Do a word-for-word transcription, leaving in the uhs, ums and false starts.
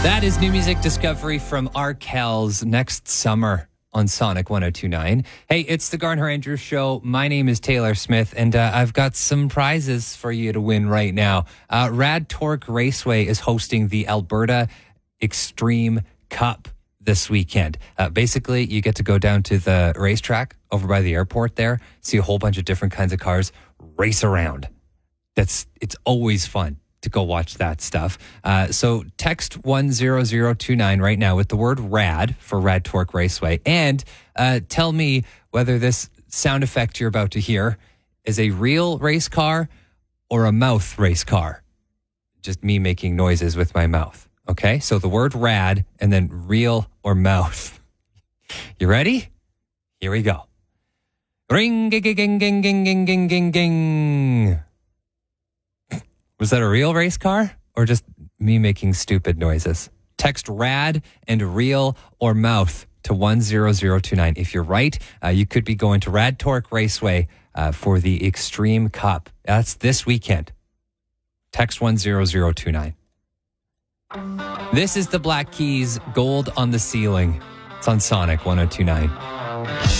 That is new music discovery from Arkells next summer on Sonic one oh two point nine. Hey, it's the Garner Andrews Show. My name is Taylor Smith, and uh, I've got some prizes for you to win right now. Uh, Rad Torque Raceway is hosting the Alberta Extreme Cup this weekend. Uh, basically, you get to go down to the racetrack over by the airport there, see a whole bunch of different kinds of cars race around. That's it's always fun to go watch that stuff. Uh, so text one zero zero two nine right now with the word RAD for Rad Torque Raceway, and uh, tell me whether this sound effect you're about to hear is a real race car or a mouth race car. Just me making noises with my mouth. Okay, so the word RAD and then real or mouth. You ready? Here we go. Ring, ging, ging, ging, ging, ging, ging, ging, ging. Was that a real race car or just me making stupid noises? Text RAD and real or mouth to one zero zero two nine. If you're right, uh, you could be going to Rad Torque Raceway uh, for the Extreme Cup. That's this weekend. Text one zero zero two nine. This is the Black Keys, Gold on the Ceiling. It's on Sonic one oh two point nine.